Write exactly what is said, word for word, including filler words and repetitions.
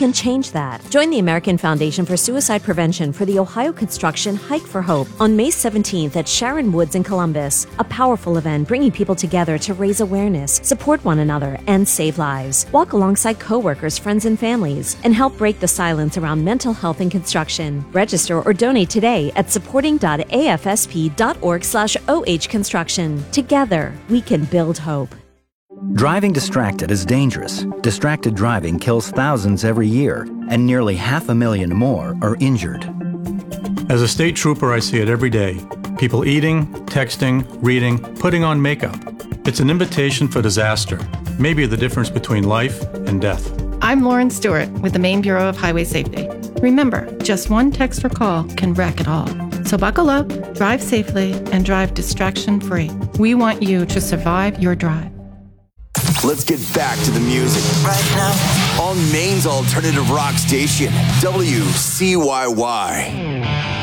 can change that. Join the American Foundation for Suicide Prevention for the Ohio Construction Hike for Hope on May seventeenth at Sharon Woods in Columbus. A powerful event bringing people together to raise awareness, support one another, and save lives. Walk alongside coworkers, friends, and families, and help break the silence around mental health in construction. Register or donate today at supporting.afsp.org slash OH construction. Together, we can build hope. Driving distracted is dangerous. Distracted driving kills thousands every year, and nearly half a million more are injured. As a state trooper, I see it every day. People eating, texting, reading, putting on makeup. It's an invitation for disaster, maybe the difference between life and death. I'm Lauren Stewart with the Maine Bureau of Highway Safety. Remember, just one text or call can wreck it all. So buckle up, drive safely, and drive distraction-free. We want you to survive your drive. Let's get back to the music right now on Maine's alternative rock station, W C Y Y.